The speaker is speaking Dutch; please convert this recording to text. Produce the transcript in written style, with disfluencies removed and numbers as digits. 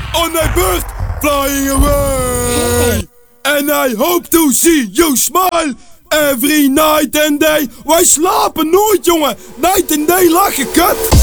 on a bird flying away. And I hope to see you smile every night and day. Wij slapen nooit, jongen. Night and day lachen, kut.